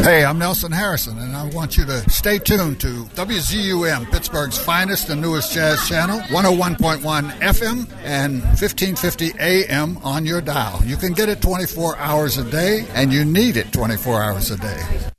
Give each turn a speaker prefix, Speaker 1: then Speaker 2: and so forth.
Speaker 1: Hey, I'm Nelson Harrison, and I want you to stay tuned to WZUM, Pittsburgh's finest and newest jazz channel, 101.1 FM and 1550 AM on your dial. You can get it 24 hours a day, and you need it 24 hours a day.